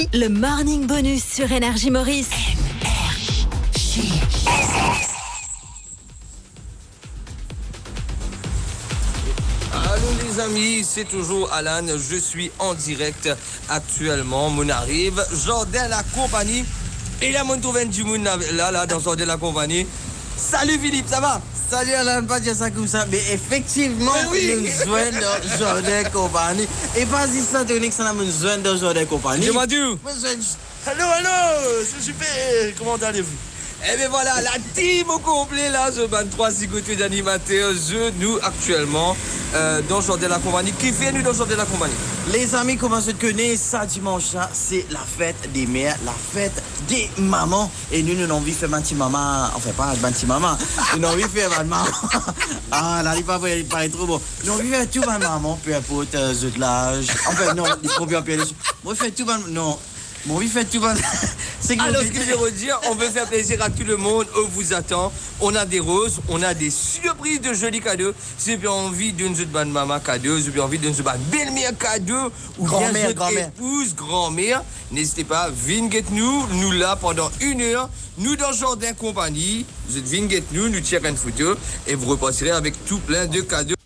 Le Morning Bonus sur Énergie Maurice. Allô les amis, c'est toujours Alan, je suis en direct actuellement, mon arrive, Jordan la compagnie, et là mon trouvé du monde là, dans Jordan la compagnie. Salut Philippe, ça va? Salut Alan, pas dire ça comme ça, mais effectivement, nous jouons dans Jordan Compagnie. Et pas si ça, tu que ça, nous jouons dans Jordan Compagnie. Je m'en dis. Allô, c'est super, comment allez-vous? Eh bien voilà, la team au complet là, je ban 3 côtés d'animateurs, nous actuellement dans Jordan la compagnie. Qui fait nous dans Jordan la compagnie? Les amis, comment je te connais, ça dimanche, c'est la fête des mères, la fête des mamans. Et nous avons envie de faire un petit maman, enfin pas un petit maman, nous avons envie de faire un maman. Ah là, il paraît trop bon. Nous avons envie de faire tout un maman, peu importe l'âge. Enfin non, il faut bien payer. Moi, je fais tout un... Non. Bon, oui, faites tout bon. Alors, ce que je veux redire, on veut faire plaisir à tout le monde. On vous attend. On a des roses, on a des surprises de jolis cadeaux. Si vous avez envie d'une jeune bonne maman cadeau, si vous avez envie d'une jeune belle-mère cadeau, ou grand-mère, épouse, grand-mère, n'hésitez pas, venez nous là pendant 1 heure. Nous dans Jordan Compagnie, vous venez nous tirez une photo et vous repartirez avec tout plein de cadeaux.